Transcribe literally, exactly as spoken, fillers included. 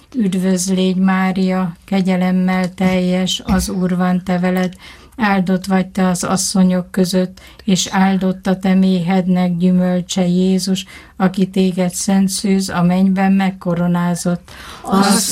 Üdvözlégy Mária, kegyelemmel teljes, az Úr van te veled, áldott vagy te az asszonyok között, és áldott a te méhednek gyümölcse Jézus, aki téged szent szűz, a mennyben megkoronázott. Az